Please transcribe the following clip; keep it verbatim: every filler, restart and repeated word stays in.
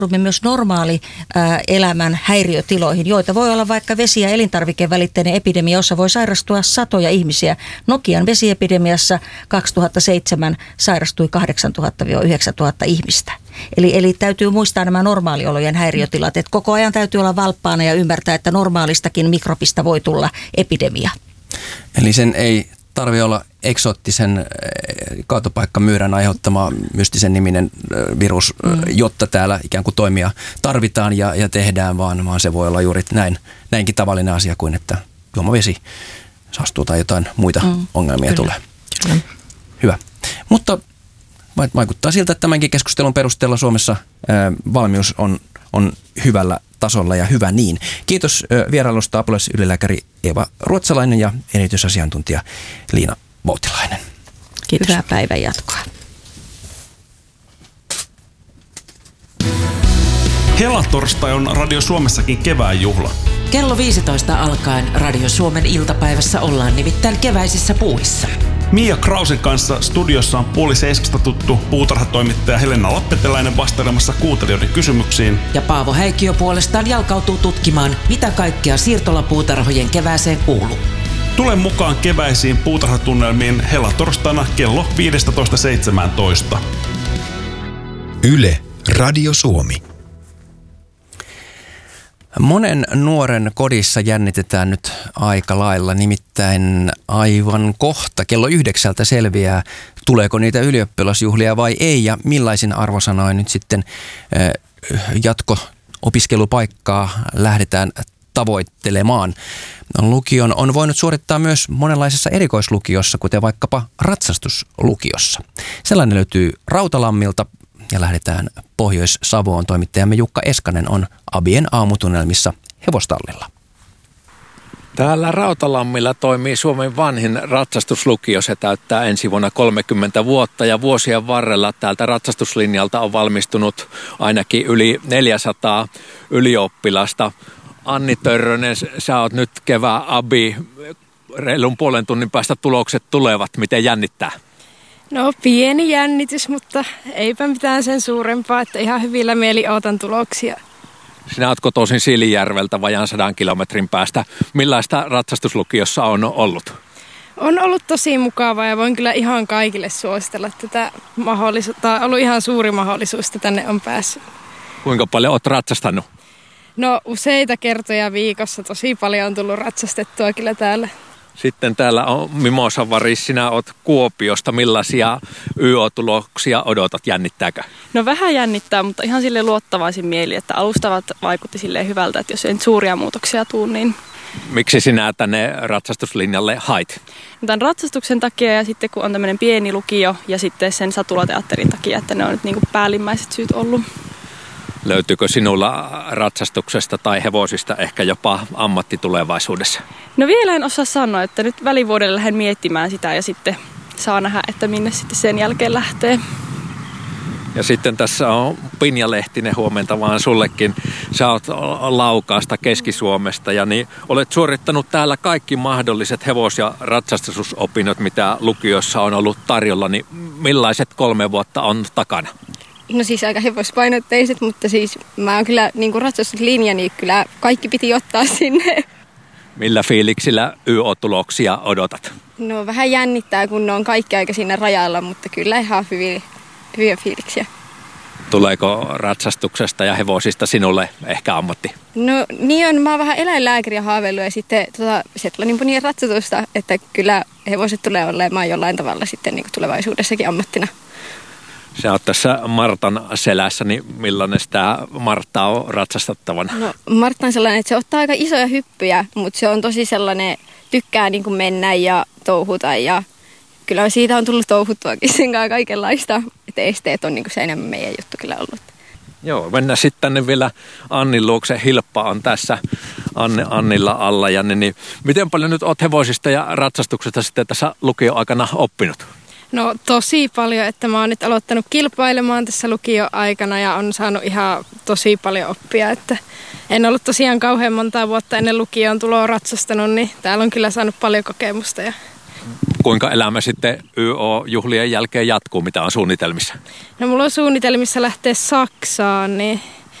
myös normaali ää, elämän häiriötiloihin, joita voi olla vaikka vesi- ja elintarvikevälitteinen epidemia, jossa voi sairastua satoja ihmisiä. Nokian vesiepidemiassa kaksituhattaseitsemän sairastui kahdeksantuhatta yhdeksäntuhatta ihmistä. Eli, eli täytyy muistaa nämä normaaliolojen häiriötilat, että koko ajan täytyy olla valppaana ja ymmärtää, että normaalistakin mikrobista voi tulla epidemia. Eli sen ei tarvitse olla eksoottisen kaatopaikkamyyrän aiheuttama mystisen niminen virus, mm. jotta täällä ikään kuin toimia tarvitaan ja, ja tehdään, vaan, vaan se voi olla juuri näin, näinkin tavallinen asia kuin, että juomavesi saastuu tai jotain muita mm. ongelmia Kyllä. tulee. Kyllä. Hyvä. Mutta vaikuttaa siltä, että tämänkin keskustelun perusteella Suomessa ää, valmius on, on hyvällä tasolla ja hyvä niin. Kiitos vierailusta apulaisylilääkäri Eeva Ruotsalainen ja erityisasiantuntija Liina Voutilainen. Kiitos. Hyvää päivän jatkoa. Helatorstai on Radio Suomessakin kevään juhla. Kello viisitoista alkaen Radio Suomen iltapäivässä ollaan nimittäin keväisissä puuhissa. Mia Krausen kanssa studiossa on puoli seiskasta tuttu puutarhatoimittaja Helena Lappeteläinen vastailemassa kuuntelijoiden kysymyksiin. Ja Paavo Häikkiö puolestaan jalkautuu tutkimaan, mitä kaikkea siirtolapuutarhojen kevääseen kuuluu. Tule mukaan keväisiin puutarhatunnelmiin helatorstaina kello viisitoista seitsemäntoista. Yle, Radio Suomi. Monen nuoren kodissa jännitetään nyt aika lailla, nimittäin aivan kohta kello yhdeksältä selviää, tuleeko niitä ylioppilasjuhlia vai ei ja millaisin arvosanoin nyt sitten jatko-opiskelupaikkaa lähdetään tavoittelemaan. Lukion on voinut suorittaa myös monenlaisessa erikoislukiossa, kuten vaikkapa ratsastuslukiossa. Sellainen löytyy Rautalammilta. Ja lähdetään Pohjois-Savoon. Toimittajamme Jukka Eskanen on Abien aamutunnelmissa hevostallilla. Täällä Rautalammilla toimii Suomen vanhin ratsastuslukio. Se täyttää ensi vuonna kolmekymmentä vuotta ja vuosien varrella täältä ratsastuslinjalta on valmistunut ainakin yli neljäsataa ylioppilasta. Anni Törrönen, sä oot nyt kevään abi. Reilun puolen tunnin päästä tulokset tulevat. Miten jännittää? No pieni jännitys, mutta eipä mitään sen suurempaa, että ihan hyvillä mieli ootan tuloksia. Sinä oot kotoisin Siilinjärveltä vajaan sadan kilometrin päästä. Millaista ratsastuslukiossa on ollut? On ollut tosi mukavaa ja voin kyllä ihan kaikille suositella tätä mahdollisuutta. On ollut ihan suuri mahdollisuus, että tänne on päässyt. Kuinka paljon oot ratsastanut? No useita kertoja viikossa. Tosi paljon on tullut ratsastettua kyllä täällä. Sitten täällä on Mimosa Varis, sinä oot Kuopiosta. Millaisia Y O-tuloksia odotat? Jännittääkö? No vähän jännittää, mutta ihan sille luottavaisin mieli, että alustavat vaikutti silleen hyvältä, että jos ei nyt suuria muutoksia tuu, niin... Miksi sinä tänne ratsastuslinjalle hait? Tämän ratsastuksen takia ja sitten kun on tämmöinen pieni lukio ja sitten sen satulateatterin takia, että ne on nyt niin kuin päällimmäiset syyt ollut. Löytyykö sinulla ratsastuksesta tai hevosista ehkä jopa ammatti tulevaisuudessa? No vielä en osaa sanoa, että nyt välivuodelle lähden miettimään sitä ja sitten saa nähdä, että minne sitten sen jälkeen lähtee. Ja sitten tässä on Pinja Lehtinen, huomenta vaan sullekin. Sä oot Laukaasta, Keski-Suomesta ja niin olet suorittanut täällä kaikki mahdolliset hevos- ja ratsastusopinnot, mitä lukiossa on ollut tarjolla. Niin millaiset kolme vuotta on takana? No siis aika hevospainotteiset, mutta siis mä oon kyllä niin kuin ratsastuslinja, niin kyllä kaikki piti ottaa sinne. Millä fiiliksillä Y O-tuloksia odotat? No vähän jännittää, kun ne on kaikki aika siinä rajalla, mutta kyllä ihan hyviä, hyviä fiiliksiä. Tuleeko ratsastuksesta ja hevosista sinulle ehkä ammatti? No niin on, mä oon vähän eläinlääkäriä haaveillut ja sitten tota, se tulee niin paljon ratsatusta, että kyllä hevoset tulee olemaan jollain tavalla sitten niin kuin tulevaisuudessakin ammattina. Sä oot tässä Martan selässä, niin millainen tämä Martta on ratsastettavana? No Martta on sellainen, että se ottaa aika isoja hyppyjä, mutta se on tosi sellainen, tykkää niin kuin mennä ja touhuta ja kyllä siitä on tullut touhuttuakin sen kanssa kaikenlaista, että esteet on niin kuin se enemmän meidän juttu kyllä ollut. Joo, mennään sitten tänne vielä Annin luokse. Hilppa on tässä Anne, Annilla alla. Ja niin, miten paljon nyt oot hevosista ja ratsastuksesta sitten tässä lukioaikana oppinut? No tosi paljon, että mä oon nyt aloittanut kilpailemaan tässä lukioaikana ja on saanut ihan tosi paljon oppia, että en ollut tosiaan kauhean montaa vuotta ennen lukioon tuloa ratsastanut, niin täällä on kyllä saanut paljon kokemusta. Ja... Kuinka elämä sitten Y O-juhlien jälkeen jatkuu, mitä on suunnitelmissa? No mulla on suunnitelmissa lähteä Saksaan, niin